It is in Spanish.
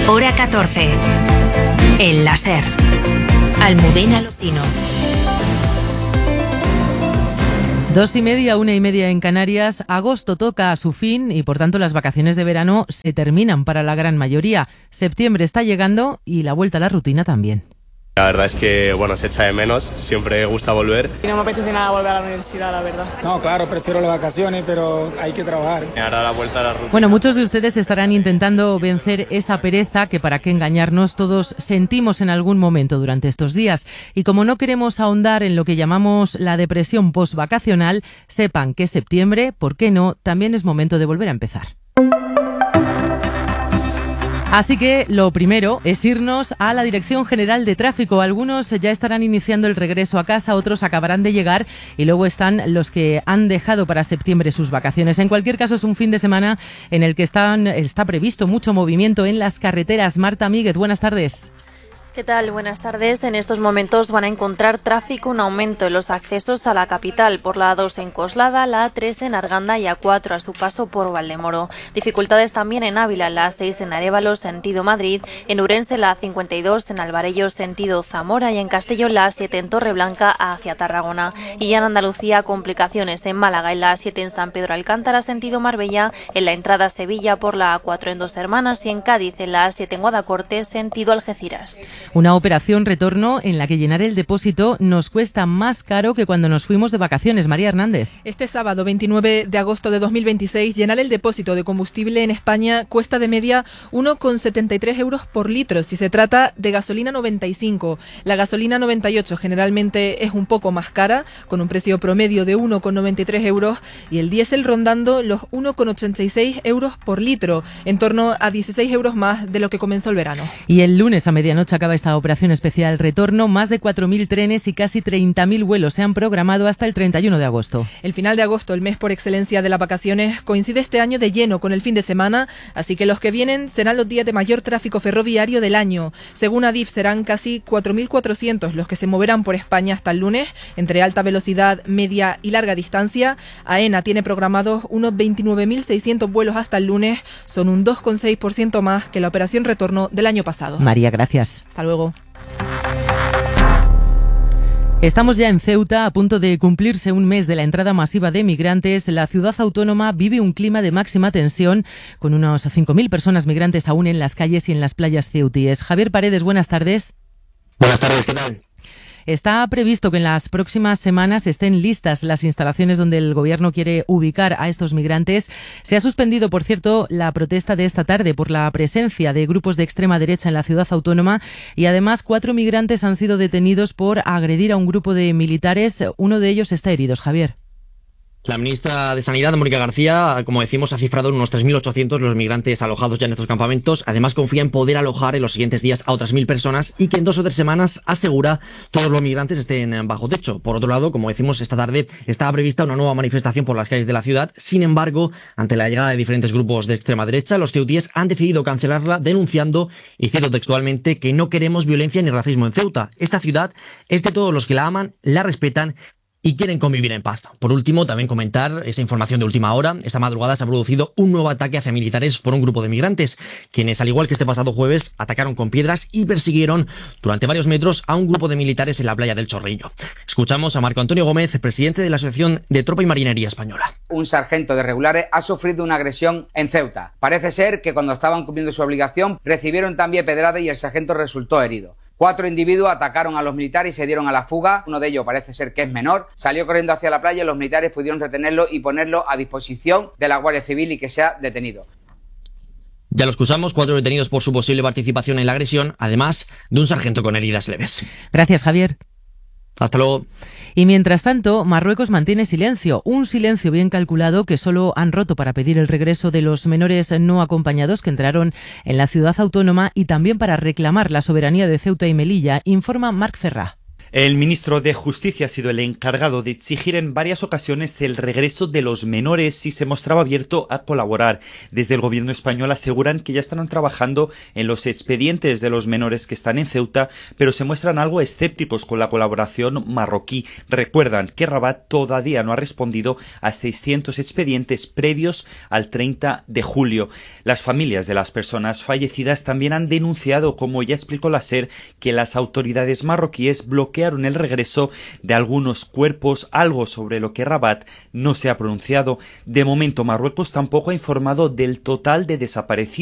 Hora 14. El láser. Almudena Locino. 2:30, 1:30 en Canarias. Agosto toca a su fin y por tanto las vacaciones de verano se terminan para la gran mayoría. Septiembre está llegando y la vuelta a la rutina también. La verdad es que, se echa de menos, siempre gusta volver. Y no me apetece nada volver a la universidad, la verdad. No, claro, prefiero las vacaciones, pero hay que trabajar. Y ahora la vuelta a la rutina. Bueno, muchos de ustedes estarán intentando vencer esa pereza que, para qué engañarnos, todos sentimos en algún momento durante estos días. Y como no queremos ahondar en lo que llamamos la depresión postvacacional, sepan que septiembre, ¿por qué no?, también es momento de volver a empezar. Así que lo primero es irnos a la Dirección General de Tráfico. Algunos ya estarán iniciando el regreso a casa, otros acabarán de llegar y luego están los que han dejado para septiembre sus vacaciones. En cualquier caso, es un fin de semana en el que está previsto mucho movimiento en las carreteras. Marta Míguez, buenas tardes. ¿Qué tal? Buenas tardes. En estos momentos van a encontrar tráfico, un aumento en los accesos a la capital por la A2 en Coslada, la A3 en Arganda y A4 a su paso por Valdemoro. Dificultades también en Ávila, la A6 en Arévalo, sentido Madrid, en Urense la A52 en Alvarello, sentido Zamora y en Castellón la A7 en Torreblanca hacia Tarragona. Y ya en Andalucía, complicaciones en Málaga en la A7 en San Pedro Alcántara, sentido Marbella, en la entrada a Sevilla por la A4 en Dos Hermanas y en Cádiz en la A7 en Guadacorte, sentido Algeciras. Una operación retorno en la que llenar el depósito nos cuesta más caro que cuando nos fuimos de vacaciones. María Hernández. Este sábado 29 de agosto de 2026, llenar el depósito de combustible en España cuesta de media 1,73 euros por litro si se trata de gasolina 95. La gasolina 98 generalmente es un poco más cara, con un precio promedio de 1,93 euros y el diésel rondando los 1,86 euros por litro, en torno a 16 euros más de lo que comenzó el verano. Y el lunes a medianoche acaba esta operación especial retorno. Más de 4.000 trenes y casi 30.000 vuelos se han programado hasta el 31 de agosto. El final de agosto, el mes por excelencia de las vacaciones, coincide este año de lleno con el fin de semana, así que los que vienen serán los días de mayor tráfico ferroviario del año. Según Adif, serán casi 4.400 los que se moverán por España hasta el lunes, entre alta velocidad, media y larga distancia. AENA tiene programados unos 29.600 vuelos hasta el lunes, son un 2,6% más que la operación retorno del año pasado. María, gracias. Hasta luego. Estamos ya en Ceuta, a punto de cumplirse un mes de la entrada masiva de migrantes. La ciudad autónoma vive un clima de máxima tensión, con unos 5.000 personas migrantes aún en las calles y en las playas ceutíes. Javier Paredes, buenas tardes. Buenas tardes, ¿qué tal? Está previsto que en las próximas semanas estén listas las instalaciones donde el gobierno quiere ubicar a estos migrantes. Se ha suspendido, por cierto, la protesta de esta tarde por la presencia de grupos de extrema derecha en la ciudad autónoma y además 4 migrantes han sido detenidos por agredir a un grupo de militares. Uno de ellos está herido, Javier. La ministra de Sanidad, Mónica García, como decimos, ha cifrado en unos 3.800 los migrantes alojados ya en estos campamentos. Además, confía en poder alojar en los siguientes días a otras 1.000 personas y que en 2 o 3 semanas, asegura, todos los migrantes estén bajo techo. Por otro lado, como decimos, esta tarde estaba prevista una nueva manifestación por las calles de la ciudad. Sin embargo, ante la llegada de diferentes grupos de extrema derecha, los ceutíes han decidido cancelarla, denunciando, y cito textualmente, que no queremos violencia ni racismo en Ceuta. Esta ciudad es de todos los que la aman, la respetan y quieren convivir en paz. Por último, también comentar esa información de última hora. Esta madrugada se ha producido un nuevo ataque hacia militares por un grupo de migrantes, quienes, al igual que este pasado jueves, atacaron con piedras y persiguieron durante varios metros a un grupo de militares en la playa del Chorrillo. Escuchamos a Marco Antonio Gómez, presidente de la Asociación de Tropa y Marinería Española. Un sargento de regulares ha sufrido una agresión en Ceuta. Parece ser que cuando estaban cumpliendo su obligación recibieron también pedradas y el sargento resultó herido. 4 individuos atacaron a los militares y se dieron a la fuga. Uno de ellos parece ser que es menor. Salió corriendo hacia la playa y los militares pudieron retenerlo y ponerlo a disposición de la Guardia Civil y que sea detenido. Ya lo escuchamos, 4 detenidos por su posible participación en la agresión, además de un sargento con heridas leves. Gracias, Javier. Hasta luego. Y mientras tanto, Marruecos mantiene silencio, un silencio bien calculado que solo han roto para pedir el regreso de los menores no acompañados que entraron en la ciudad autónoma y también para reclamar la soberanía de Ceuta y Melilla, informa Marc Ferrá. El ministro de Justicia ha sido el encargado de exigir en varias ocasiones el regreso de los menores y se mostraba abierto a colaborar. Desde el gobierno español aseguran que ya están trabajando en los expedientes de los menores que están en Ceuta, pero se muestran algo escépticos con la colaboración marroquí. Recuerdan que Rabat todavía no ha respondido a 600 expedientes previos al 30 de julio. Las familias de las personas fallecidas también han denunciado, como ya explicó la SER, que las autoridades marroquíes bloquearon el regreso de algunos cuerpos, algo sobre lo que Rabat no se ha pronunciado. De momento, Marruecos tampoco ha informado del total de desaparecidos